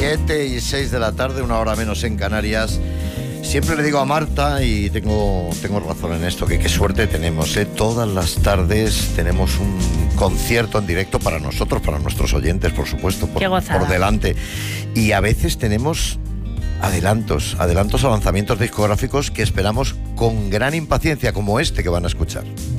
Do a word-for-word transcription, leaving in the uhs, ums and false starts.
siete y seis de la tarde, una hora menos en Canarias. Siempre le digo a Marta, y tengo, tengo razón en esto, que qué suerte tenemos, ¿eh? Todas las tardes tenemos un concierto en directo para nosotros, para nuestros oyentes, por supuesto, por, por delante. Y a veces tenemos adelantos, adelantos a lanzamientos discográficos que esperamos con gran impaciencia, como este que van a escuchar.